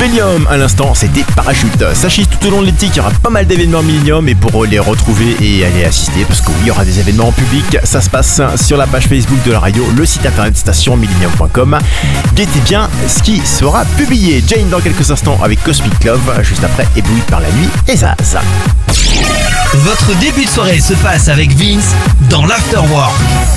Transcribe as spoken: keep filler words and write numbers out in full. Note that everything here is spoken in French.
Velium, à l'instant, c'était Parachute. Sachez tout au long de l'été qu'il y aura pas mal d'événements Millennium et pour les retrouver et aller assister, parce que oui, il y aura des événements en public, ça se passe sur la page Facebook de la radio, le site internet station millennium point com. Guettez bien ce qui sera publié. Jane dans quelques instants avec Cosmic Love, juste après Ébloui par la nuit et Zaz. Votre début de soirée se passe avec Vince dans l'Afterwork.